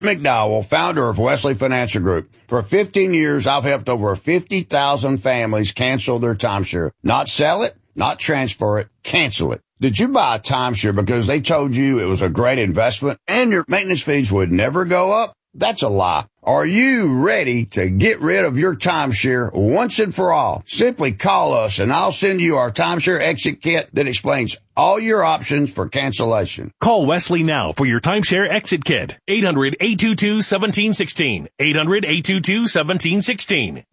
McDowell, founder of Wesley Financial Group. For 15 years, I've helped over 50,000 families cancel their timeshare. Not sell it, not transfer it, cancel it. Did you buy a timeshare because they told you it was a great investment and your maintenance fees would never go up? That's a lie. Are you ready to get rid of your timeshare once and for all? Simply call us and I'll send you our timeshare exit kit that explains all your options for cancellation. Call Wesley now for your timeshare exit kit. 800-822-1716. 800-822-1716.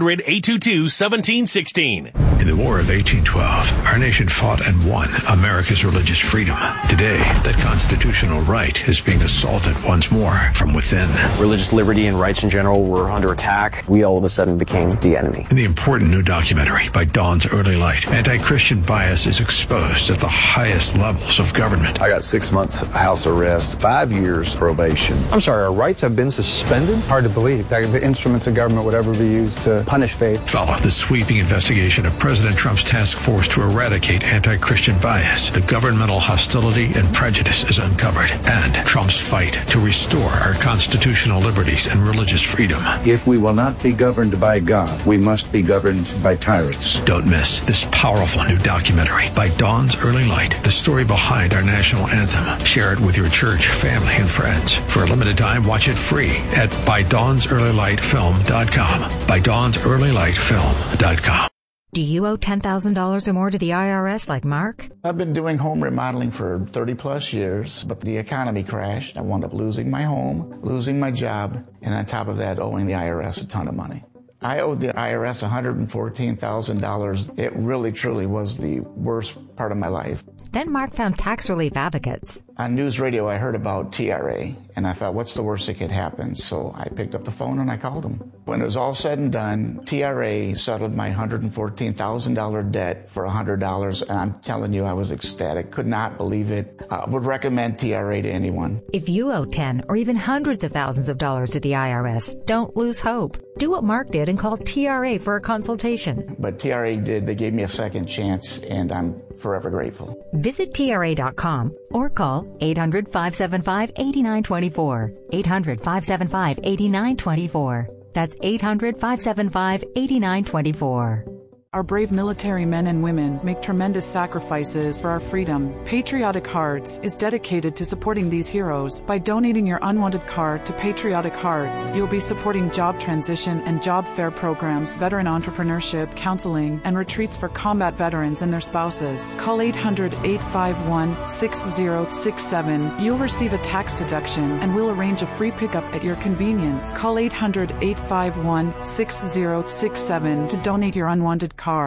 800-822-1716. In the War of 1812, our nation fought and won America's religious freedom. Today, that constitutional right is being assaulted once more from within. Religious liberty and rights in general were under attack. We all of a sudden became the enemy. In the important new documentary by Dawn's Early Light, anti-Christian bias is exposed at the highest levels of government. I got 6 months house arrest, 5 years probation. I'm sorry, our rights have been suspended? Hard to believe that the instruments of government would ever be used to punish faith. Follow the sweeping investigation of President Trump's task force to eradicate anti-Christian bias. The governmental hostility and prejudice is uncovered, and Trump's fight to restore our constitutional liberties and religious freedom. If we will not be governed by God, we must be governed by tyrants. Don't miss this powerful new documentary by Dawn's Early Light, the story behind our national anthem. Share it with your church, family, and friends. For a limited time, watch it free at ByDawnsEarlyLightFilm.com. ByDawnsEarlyLightFilm.com. Do you owe $10,000 or more to the IRS like Mark? I've been doing home remodeling for 30 plus years, but the economy crashed. I wound up losing my home, losing my job, and on top of that, owing the IRS a ton of money. I owed the IRS $114,000. It really, truly was the worst part of my life. Then Mark found tax relief advocates. On news radio, I heard about TRA, and I thought, what's the worst that could happen? So I picked up the phone and I called them. When it was all said and done, TRA settled my $114,000 debt for $100, and I'm telling you, I was ecstatic. Could not believe it. Would recommend TRA to anyone. If you owe 10 or even hundreds of thousands of dollars to the IRS, don't lose hope. Do what Mark did and call TRA for a consultation. But TRA did. They gave me a second chance, and I'm forever grateful. Visit TRA.com or call 800-575-8924. 800-575-8924. That's 800-575-8924. Our brave military men and women make tremendous sacrifices for our freedom. Patriotic Hearts is dedicated to supporting these heroes. By donating your unwanted card to Patriotic Hearts, you'll be supporting job transition and job fair programs, veteran entrepreneurship, counseling, and retreats for combat veterans and their spouses. Call 800-851-6067. You'll receive a tax deduction, and we'll arrange a free pickup at your convenience. Call 800-851-6067 to donate your unwanted card.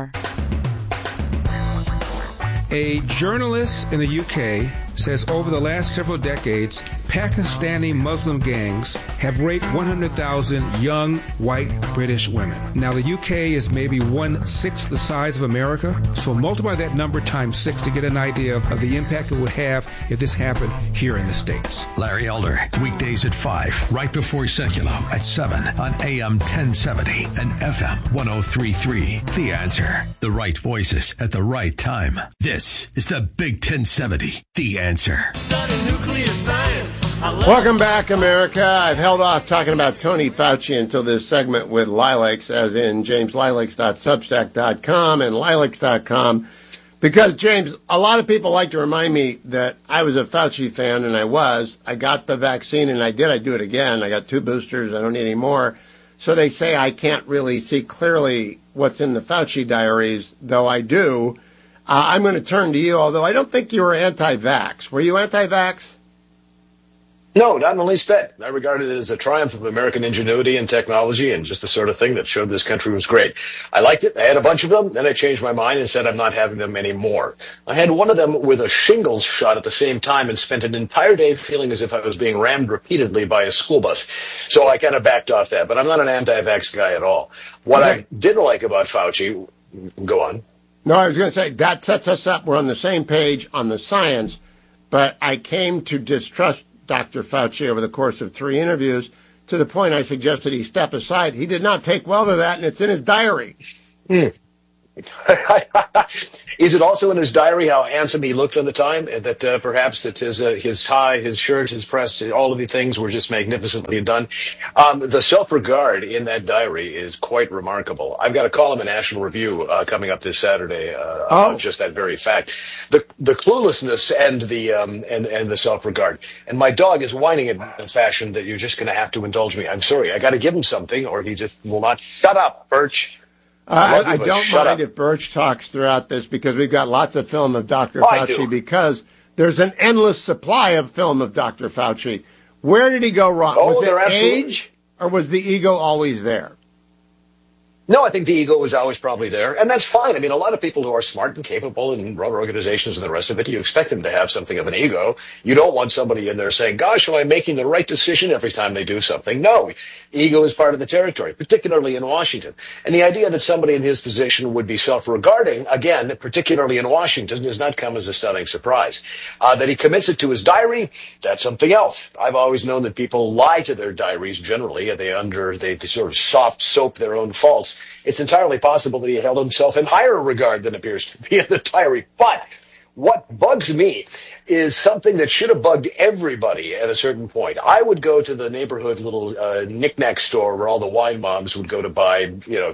A journalist in the UK says over the last several decades, Pakistani Muslim gangs have raped 100,000 young white British women. Now, the UK is maybe 1/6 the size of America, so multiply that number times 6 to get an idea of the impact it would have if this happened here in the States. Larry Elder, weekdays at 5, right before Secular at 7 on AM 1070 and FM 103.3. The Answer. The right voices at the right time. This is the Big 1070. The Answer. Study nuclear science. Welcome back, America. I've held off talking about Tony Fauci until this segment with Lilacs, as in jameslilacs.substack.com and lilacs.com, because, James, a lot of people like to remind me that I was a Fauci fan, and I was. I got the vaccine, and I did. I do it again. I got 2 boosters. I don't need any more. So they say I can't really see clearly what's in the Fauci diaries, though I do. I'm going to turn to you, although I don't think you were anti-vax. Were you anti-vax? No, not in the least bit. I regarded it as a triumph of American ingenuity and technology and just the sort of thing that showed this country was great. I liked it. I had a bunch of them. Then I changed my mind and said I'm not having them anymore. I had one of them with a shingles shot at the same time and spent an entire day feeling as if I was being rammed repeatedly by a school bus. So I kind of backed off that. But I'm not an anti-vax guy at all. What I didn't like about Fauci, go on. No, I was going to say that sets us up. We're on the same page on the science, but I came to distrust Dr. Fauci over the course of 3 interviews to the point I suggested he step aside. He did not take well to that, and it's in his diary. Is it also in his diary how handsome he looked at the time? That perhaps that his tie, his shirt, his press, all of the things were just magnificently done. The self-regard in that diary is quite remarkable. I've got a column in National Review coming up this Saturday about just that very fact. The cluelessness and the self-regard. And my dog is whining in a fashion that you're just going to have to indulge me. I'm sorry, I got to give him something, or he just will not. Shut up, Birch. I don't mind if Birch talks throughout this because we've got lots of film of Dr. Fauci because there's an endless supply of film of Dr. Fauci. Where did he go wrong? Was it age or was the ego always there? No, I think the ego was always probably there, and that's fine. I mean, a lot of people who are smart and capable and run organizations and the rest of it, you expect them to have something of an ego. You don't want somebody in there saying, gosh, am I making the right decision every time they do something? No, ego is part of the territory, particularly in Washington. And the idea that somebody in his position would be self-regarding, again, particularly in Washington, does not come as a stunning surprise. That he commits it to his diary, that's something else. I've always known that people lie to their diaries generally. They sort of soft soap their own faults. It's entirely possible that he held himself in higher regard than appears to be in the diary. But what bugs me is something that should have bugged everybody at a certain point. I would go to the neighborhood little knick-knack store where all the wine moms would go to buy,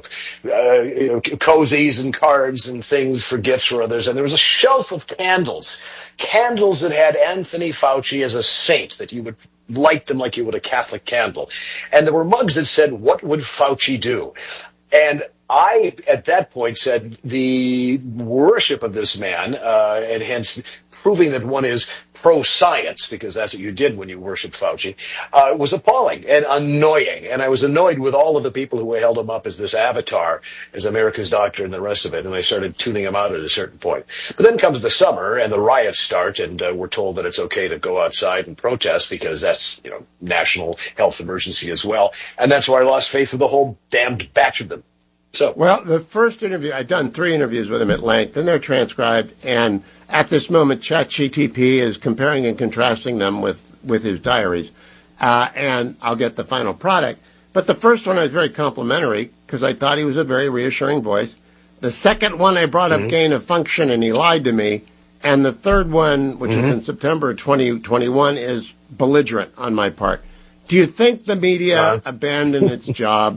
cozies and cards and things for gifts for others. And there was a shelf of candles that had Anthony Fauci as a saint, that you would light them like you would a Catholic candle. And there were mugs that said, what would Fauci do? And I, at that point, said the worship of this man, and hence proving that one is pro-science, because that's what you did when you worshipped Fauci, was appalling and annoying. And I was annoyed with all of the people who held him up as this avatar, as America's doctor and the rest of it, and I started tuning him out at a certain point. But then comes the summer, and the riots start, and we're told that it's okay to go outside and protest because that's, national health emergency as well. And that's where I lost faith with the whole damned batch of them. Well, the first interview, I'd done 3 interviews with him at length, and they're transcribed, and at this moment, ChatGPT is comparing and contrasting them with his diaries, and I'll get the final product. But the first one I was very complimentary, because I thought he was a very reassuring voice. The second one, I brought up gain of function, and he lied to me. And the third one, which is in September 2021, is belligerent on my part. Do you think the media abandoned its job?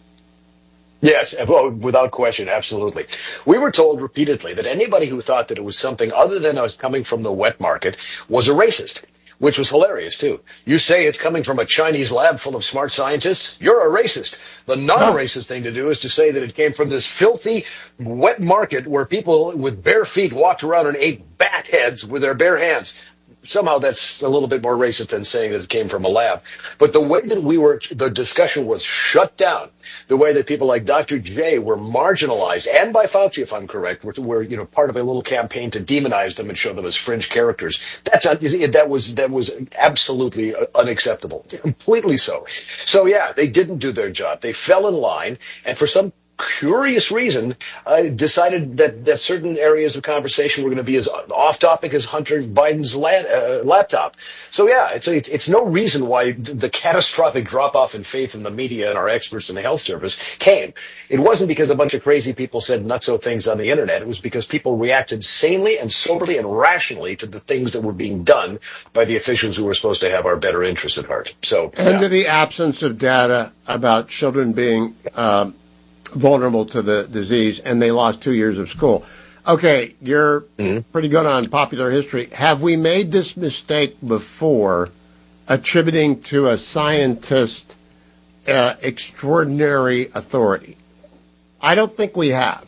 Yes, without question, absolutely. We were told repeatedly that anybody who thought that it was something other than us coming from the wet market was a racist, which was hilarious, too. You say it's coming from a Chinese lab full of smart scientists, you're a racist. The non-racist thing to do is to say that it came from this filthy wet market where people with bare feet walked around and ate bat heads with their bare hands. Somehow that's a little bit more racist than saying that it came from a lab. But the way that the discussion was shut down, the way that people like Dr. J were marginalized, and by Fauci, if I'm correct, were part of a little campaign to demonize them and show them as fringe characters. That was absolutely unacceptable, completely so. So yeah, they didn't do their job. They fell in line, and for some curious reason, decided that certain areas of conversation were going to be as off-topic as Hunter Biden's laptop. So yeah, it's no reason why the catastrophic drop-off in faith in the media and our experts in the health service came. It wasn't because a bunch of crazy people said nutso things on the internet. It was because people reacted sanely and soberly and rationally to the things that were being done by the officials who were supposed to have our better interests at heart. So, and to the absence of data about children being vulnerable to the disease, and they lost 2 years of school. Okay, you're pretty good on popular history. Have we made this mistake before, attributing to a scientist extraordinary authority? I don't think we have.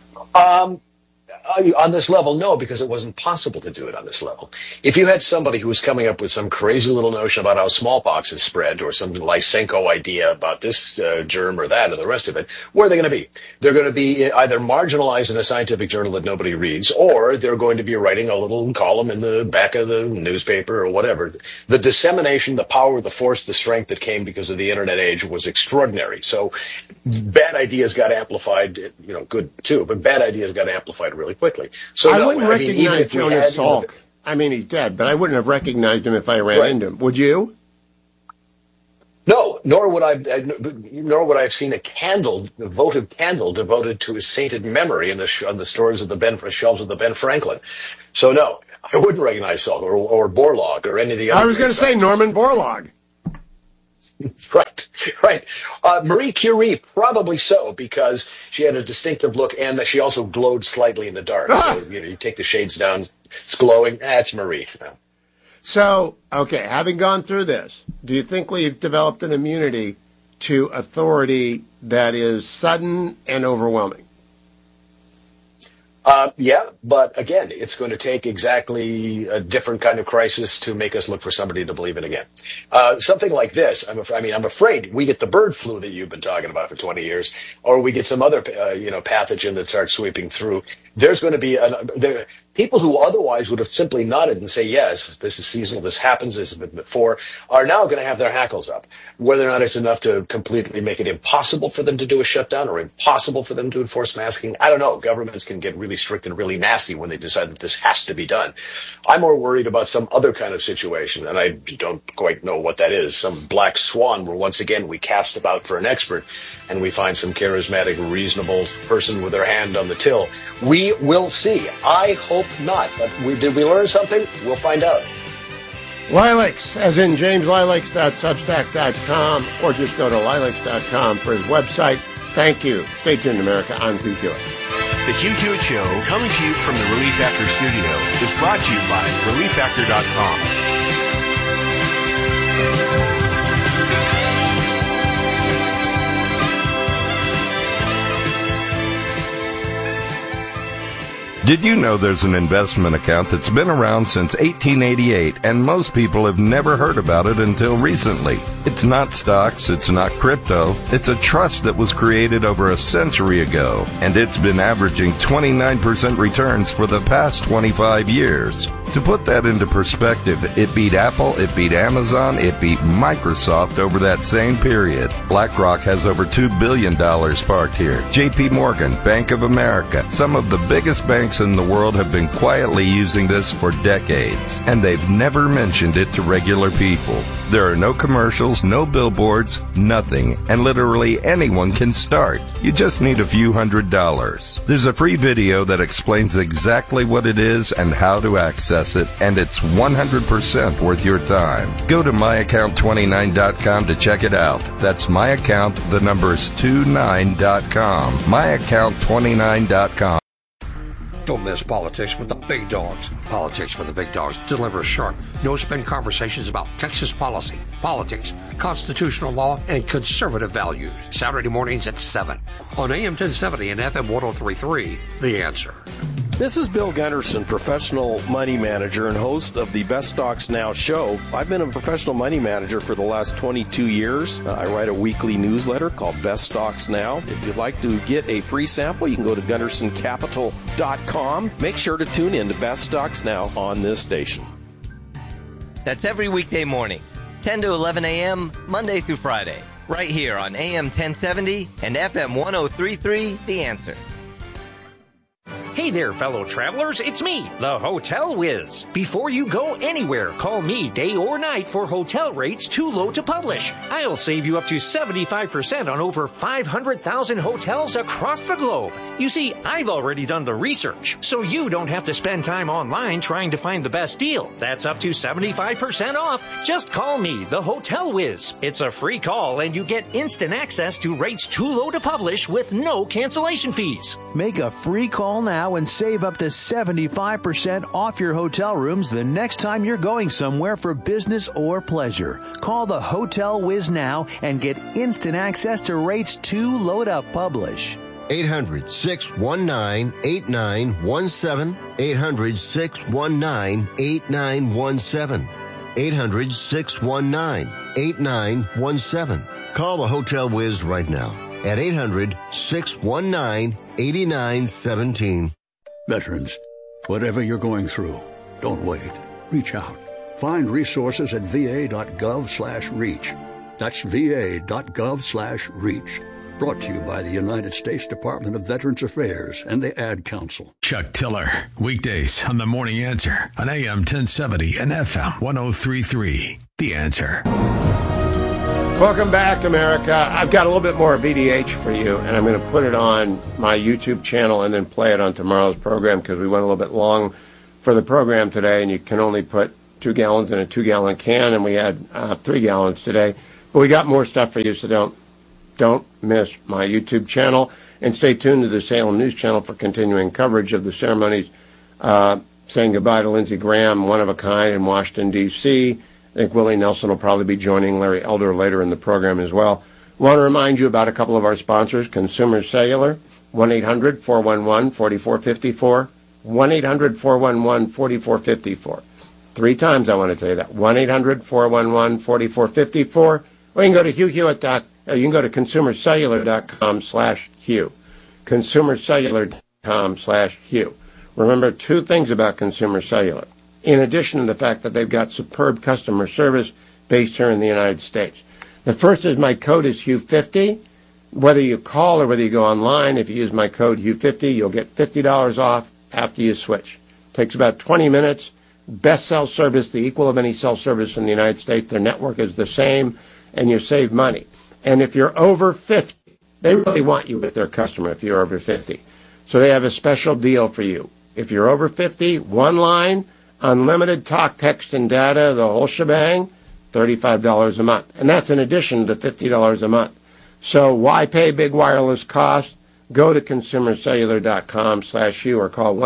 On this level, no, because it wasn't possible to do it on this level. If you had somebody who was coming up with some crazy little notion about how smallpox is spread, or some Lysenko idea about this germ or that or the rest of it, where are they going to be? They're going to be either marginalized in a scientific journal that nobody reads, or they're going to be writing a little column in the back of the newspaper or whatever. The dissemination, the power, the force, the strength that came because of the internet age was extraordinary. So bad ideas got amplified, good too, but bad ideas got amplified really quickly. So I wouldn't recognize Jonas Salk. I mean, he's dead, but I wouldn't have recognized him if I ran into him. Would you? No, Nor would I have seen a votive candle devoted to his sainted memory on the stores of shelves of the Ben Franklin. So no, I wouldn't recognize Salk or Borlaug or any of the other. I was going to say Norman Borlaug. Right. Marie Curie, probably so, because she had a distinctive look, and she also glowed slightly in the dark. So, you take the shades down, it's glowing. That's Marie. So, okay, having gone through this, do you think we've developed an immunity to authority that is sudden and overwhelming? Yeah, but again, it's going to take exactly a different kind of crisis to make us look for somebody to believe in again. Something like this, I'm afraid we get the bird flu that you've been talking about for 20 years, or we get some other, pathogen that starts sweeping through. There's going to be people who otherwise would have simply nodded and say, yes, this is seasonal, this happens, this has been before, are now going to have their hackles up. Whether or not it's enough to completely make it impossible for them to do a shutdown or impossible for them to enforce masking, I don't know. Governments can get really strict and really nasty when they decide that this has to be done. I'm more worried about some other kind of situation, and I don't quite know what that is. Some black swan where once again we cast about for an expert and we find some charismatic, reasonable person with their hand on the till. We will see. I hope not. But did we learn something? We'll find out. Lilacs, as in jameslilacs.substack.com, or just go to lilacs.com for his website. Thank you. Stay tuned, America. I'm Hugh Hewitt. The Hugh Hewitt Show, coming to you from the Relief Factor studio, is brought to you by ReliefFactor.com. Did you know there's an investment account that's been around since 1888, and most people have never heard about it until recently? It's not stocks, it's not crypto, it's a trust that was created over a century ago, and it's been averaging 29% returns for the past 25 years. To put that into perspective, it beat Apple, it beat Amazon, it beat Microsoft over that same period. BlackRock has over $2 billion parked here. JP Morgan, Bank of America, some of the biggest banks in the world have been quietly using this for decades, and they've never mentioned it to regular people. There are no commercials, no billboards, nothing, and literally anyone can start. You just need a few $100s. There's a free video that explains exactly what it is and how to access it, and it's 100% worth your time. Go to myaccount29.com to check it out. That's myaccount, the number is 29.com. myaccount29.com. Don't miss Politics with the Big Dogs. Politics with the Big Dogs delivers sharp, no-spin conversations about Texas policy, politics, constitutional law, and conservative values. Saturday mornings at 7 on AM 1070 and FM 103.3, The Answer. This is Bill Gunderson, professional money manager and host of the Best Stocks Now show. I've been a professional money manager for the last 22 years. I write a weekly newsletter called Best Stocks Now. If you'd like to get a free sample, you can go to GundersonCapital.com. Make sure to tune in to Best Stocks Now on this station. That's every weekday morning, 10 to 11 a.m., Monday through Friday, right here on AM 1070 and FM 103.3, The Answer. Hey there, fellow travelers. It's me, the Hotel Whiz. Before you go anywhere, call me day or night for hotel rates too low to publish. I'll save you up to 75% on over 500,000 hotels across the globe. You see, I've already done the research, so you don't have to spend time online trying to find the best deal. That's up to 75% off. Just call me, the Hotel Whiz. It's a free call, and you get instant access to rates too low to publish with no cancellation fees. Make a free call now and save up to 75% off your hotel rooms the next time you're going somewhere for business or pleasure. Call the Hotel Whiz now and get instant access to rates too low to publish. 800-619-8917. 800-619-8917. 800-619-8917. Call the Hotel Whiz right now at 800-619-8917. Veterans, whatever you're going through, don't wait. Reach out. Find resources at va.gov/reach. That's va.gov/reach. Brought to you by the United States Department of Veterans Affairs and the Ad Council. Chuck Tiller, weekdays on The Morning Answer on AM 1070 and FM 103.3. The Answer. Welcome back, America. I've got a little bit more BDH for you, and I'm going to put it on my YouTube channel and then play it on tomorrow's program because we went a little bit long for the program today, and you can only put 2 gallons in a 2-gallon can, and we had 3 gallons today. But we got more stuff for you, so don't miss my YouTube channel, and stay tuned to the Salem News Channel for continuing coverage of the ceremonies saying goodbye to Lindsey Graham, one of a kind in Washington, D.C. I think Willie Nelson will probably be joining Larry Elder later in the program as well. Want to remind you about a couple of our sponsors, Consumer Cellular, 1-800-411-4454, 1-800-411-4454. 3 times I want to tell you that, 1-800-411-4454, or you can go to you can go to consumercellular.com/Hugh, consumercellular.com/Hugh. Remember 2 things about Consumer Cellular, in addition to the fact that they've got superb customer service based here in the United States. The first is my code is Hugh50. Whether you call or whether you go online, if you use my code Hugh50, you'll get $50 off after you switch. Takes about 20 minutes. Best cell service, the equal of any cell service in the United States. Their network is the same, and you save money. And if you're over 50, they really want you with their customer if you're over 50. So they have a special deal for you. If you're over 50, 1 line, unlimited talk, text, and data, the whole shebang, $35 a month. And that's in addition to $50 a month. So why pay big wireless costs? Go to consumercellular.com/Hugh or call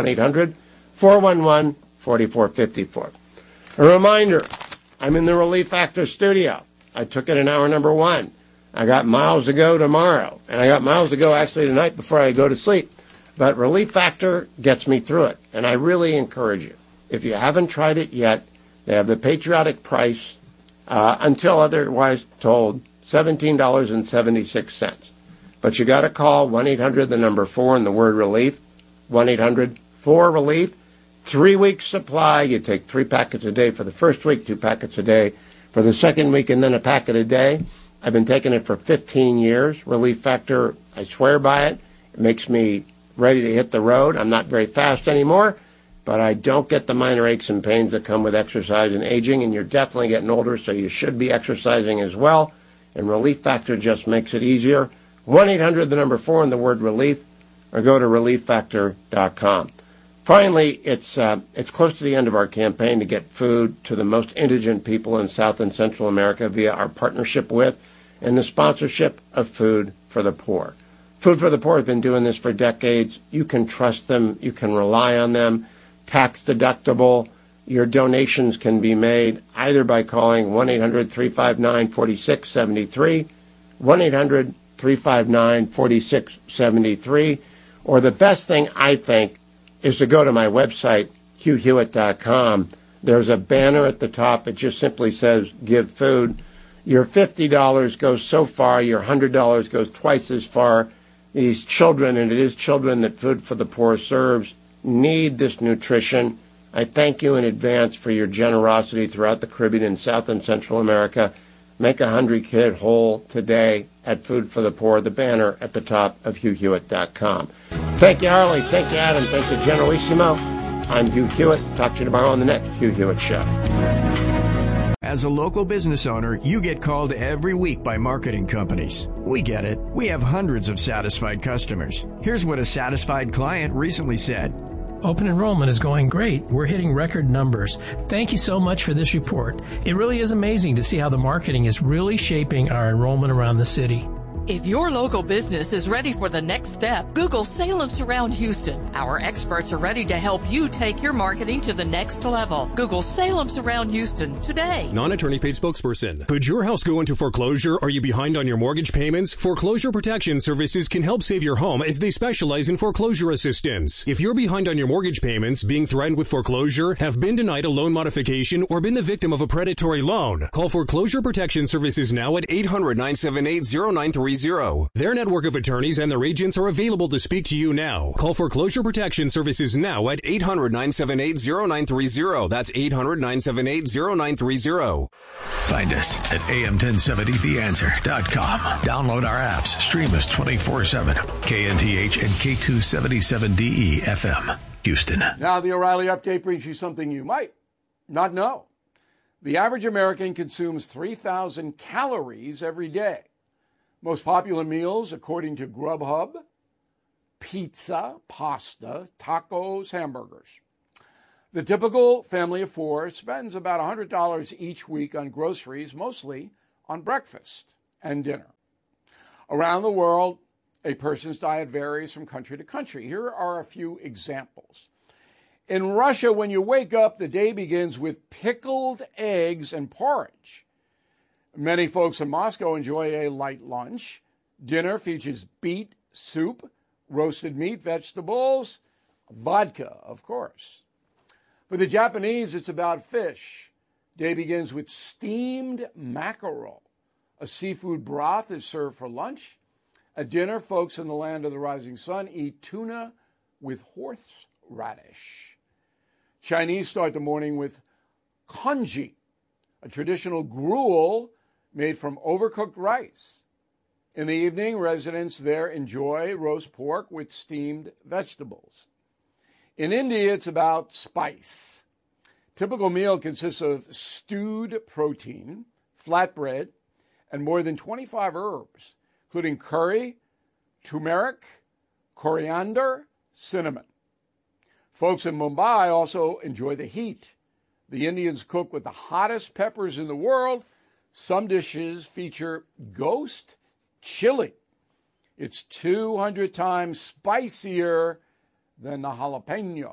1-800-411-4454. A reminder, I'm in the Relief Factor studio. I took it in hour number 1. I got miles to go tomorrow. And I got miles to go actually tonight before I go to sleep. But Relief Factor gets me through it. And I really encourage you. If you haven't tried it yet, they have the patriotic price, until otherwise told, $17.76. But you got to call 1-800, the number 4, and the word relief, 1-800-4-RELIEF. 3-week supply. You take 3 packets a day for the first week, 2 packets a day for the second week, and then a packet a day. I've been taking it for 15 years. Relief Factor, I swear by it. It makes me ready to hit the road. I'm not very fast anymore, but I don't get the minor aches and pains that come with exercise and aging, and you're definitely getting older, so you should be exercising as well. And Relief Factor just makes it easier. 1-800, the number 4, and the word relief, or go to relieffactor.com. Finally, it's close to the end of our campaign to get food to the most indigent people in South and Central America via our partnership with and the sponsorship of Food for the Poor. Food for the Poor has been doing this for decades. You can trust them. You can rely on them. Tax deductible. Your donations can be made either by calling 1-800-359-4673, 1-800-359-4673, or the best thing I think is to go to my website, HughHewitt.com. There's a banner at the top. It just simply says, give food. Your $50 goes so far. Your $100 goes twice as far. These children, and it is children that Food for the Poor serves, need this nutrition. I thank you in advance for your generosity throughout the Caribbean and South and Central America. Make a hungry kid whole today at Food for the Poor, the banner at the top of HughHewitt.com. Thank you, Harley. Thank you, Adam. Thank you, Generalissimo. I'm Hugh Hewitt. Talk to you tomorrow on the next Hugh Hewitt Show. As a local business owner, you get called every week by marketing companies. We get it. We have hundreds of satisfied customers. Here's what a satisfied client recently said. Open enrollment is going great. We're hitting record numbers. Thank you so much for this report. It really is amazing to see how the marketing is really shaping our enrollment around the city. If your local business is ready for the next step, Google Salem Surround Houston. Our experts are ready to help you take your marketing to the next level. Google Salem Surround Houston today. Non-attorney paid spokesperson. Could your house go into foreclosure? Are you behind on your mortgage payments? Foreclosure Protection Services can help save your home as they specialize in foreclosure assistance. If you're behind on your mortgage payments, being threatened with foreclosure, have been denied a loan modification, or been the victim of a predatory loan, call Foreclosure Protection Services now at 800-978-0930. Their network of attorneys and their agents are available to speak to you now. Call Foreclosure Protection Services now at 800-978-0930. That's 800-978-0930. Find us at am1070theanswer.com. Download our apps. Stream us 24/7. KNTH and K277DE FM, Houston. Now the O'Reilly Update brings you something you might not know. The average American consumes 3,000 calories every day. Most popular meals, according to Grubhub: pizza, pasta, tacos, hamburgers. The typical family of four spends about $100 each week on groceries, mostly on breakfast and dinner. Around the world, a person's diet varies from country to country. Here are a few examples. In Russia, when you wake up, the day begins with pickled eggs and porridge. Many folks in Moscow enjoy a light lunch. Dinner features beet soup, roasted meat, vegetables, vodka, of course. For the Japanese, it's about fish. Day begins with steamed mackerel. A seafood broth is served for lunch. At dinner, folks in the land of the rising sun eat tuna with horseradish. Chinese start the morning with congee, a traditional gruel made from overcooked rice. In the evening, residents there enjoy roast pork with steamed vegetables. In India, it's about spice. Typical meal consists of stewed protein, flatbread, and more than 25 herbs, including curry, turmeric, coriander, cinnamon. Folks in Mumbai also enjoy the heat. The Indians cook with the hottest peppers in the world. Some dishes feature ghost chili. It's 200 times spicier than the jalapeno.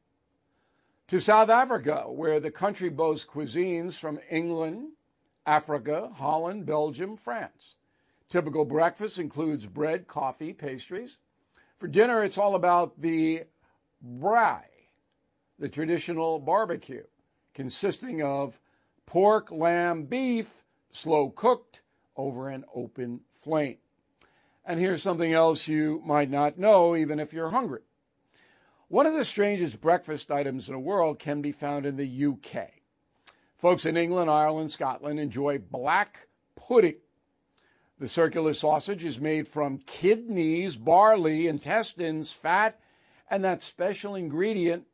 To South Africa, where the country boasts cuisines from England, Africa, Holland, Belgium, France. Typical breakfast includes bread, coffee, pastries. For dinner, it's all about the braai, the traditional barbecue, consisting of pork, lamb, beef, slow cooked over an open flame. And here's something else you might not know, even if you're hungry. One of the strangest breakfast items in the world can be found in the UK. Folks in England, Ireland, Scotland enjoy black pudding. The circular sausage is made from kidneys, barley, intestines, fat, and that special ingredient,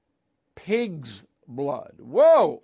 pig's blood. Whoa!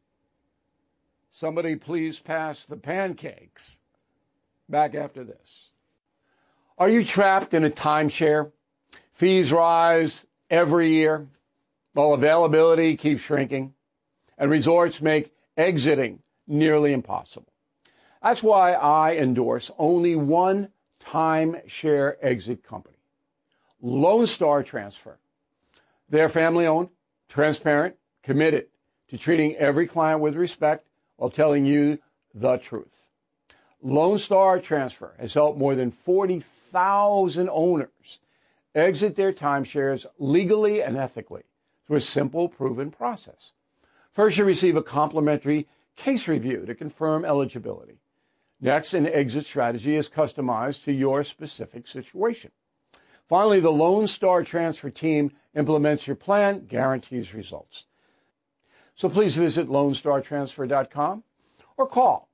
Somebody please pass the pancakes. Back after this. Are you trapped in a timeshare? Fees rise every year, while availability keeps shrinking, and resorts make exiting nearly impossible. That's why I endorse only one timeshare exit company, Lone Star Transfer. They're family-owned, transparent, committed to treating every client with respect while telling you the truth. Lone Star Transfer has helped more than 40,000 owners exit their timeshares legally and ethically through a simple, proven process. First, you receive a complimentary case review to confirm eligibility. Next, an exit strategy is customized to your specific situation. Finally, the Lone Star Transfer team implements your plan, guarantees results. So please visit LoneStarTransfer.com or call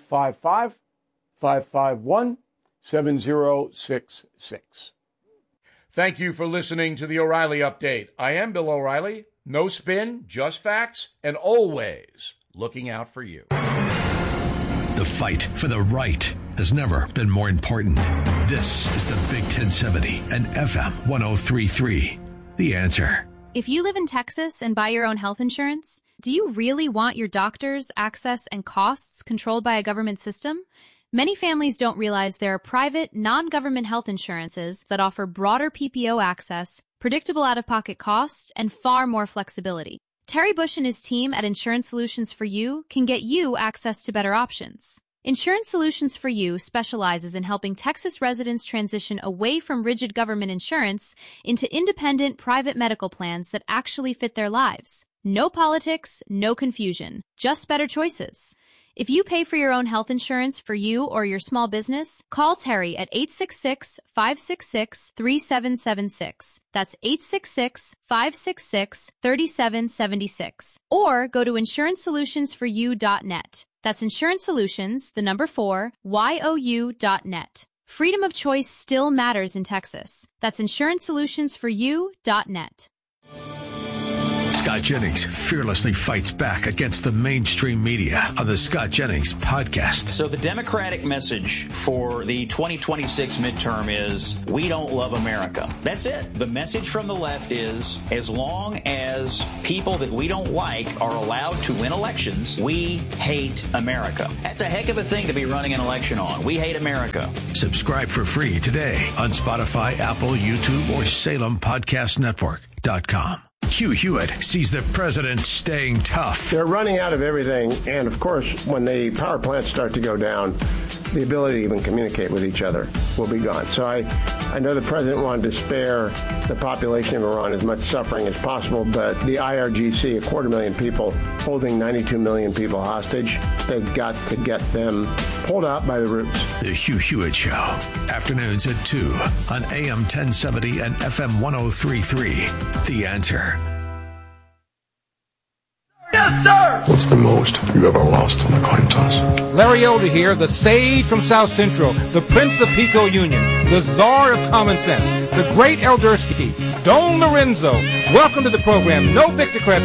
855-551-7066. Thank you for listening to the O'Reilly Update. I am Bill O'Reilly. No spin, just facts, and always looking out for you. The fight for the right has never been more important. This is the Big 1070 and FM 103.3. The Answer. If you live in Texas and buy your own health insurance, do you really want your doctors, access, and costs controlled by a government system? Many families don't realize there are private, non-government health insurances that offer broader PPO access, predictable out-of-pocket costs, and far more flexibility. Terry Bush and his team at Insurance Solutions for You can get you access to better options. Insurance Solutions for You specializes in helping Texas residents transition away from rigid government insurance into independent private medical plans that actually fit their lives. No politics, no confusion, just better choices. If you pay for your own health insurance for you or your small business, call Terry at 866-566-3776. That's 866-566-3776. Or go to insurancesolutionsforyou.net. That's Insurance Solutions, the number 4, YOU.net. Freedom of choice still matters in Texas. That's insurancesolutionsforyou.net. Scott Jennings fearlessly fights back against the mainstream media on the Scott Jennings podcast. So the Democratic message for the 2026 midterm is, we don't love America. That's it. The message from the left is, as long as people that we don't like are allowed to win elections, we hate America. That's a heck of a thing to be running an election on. We hate America. Subscribe for free today on Spotify, Apple, YouTube, or SalemPodcastNetwork.com. Hugh Hewitt sees the president staying tough. They're running out of everything, and of course, when the power plants start to go down, the ability to even communicate with each other will be gone. So I know the president wanted to spare the population of Iran as much suffering as possible, but the IRGC, 250,000 people, holding 92 million people hostage, they've got to get them pulled out by the roots. The Hugh Hewitt Show, afternoons at 2 on AM 1070 and FM 1033. The Answer. Yes, sir! What's the most you ever lost on a coin toss? Larry Elder here, the sage from South Central, the Prince of Pico Union, the Czar of Common Sense, the great Eldersky, Don Lorenzo. Welcome to the program. No Victor Krebs.